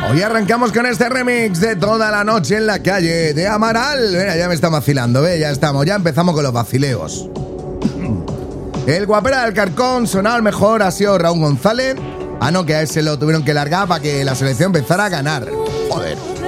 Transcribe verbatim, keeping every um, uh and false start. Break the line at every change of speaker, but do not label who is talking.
Hoy arrancamos con este remix de Toda la noche en la calle de Amaral. Mira, ya me está vacilando, ¿ve? Ya estamos, ya empezamos con los vacileos. El guapera del Carcón sonaba el mejor, ha sido Raúl González. Ah, no, que a ese lo tuvieron que largar para que la selección empezara a ganar. Joder.